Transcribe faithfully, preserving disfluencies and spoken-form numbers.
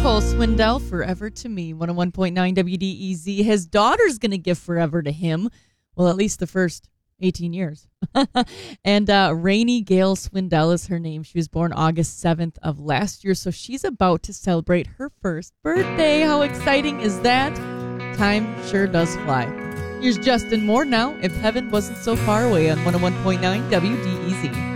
Nicole Swindell, Forever to Me, one oh one point nine W D E Z. His daughter's going to give forever to him. Well, at least the first eighteen years. And uh, Rainy Gale Swindell is her name. She was born August seventh of last year, so she's about to celebrate her first birthday. How exciting is that? Time sure does fly. Here's Justin Moore now, If Heaven Wasn't So Far Away on one oh one point nine W D E Z.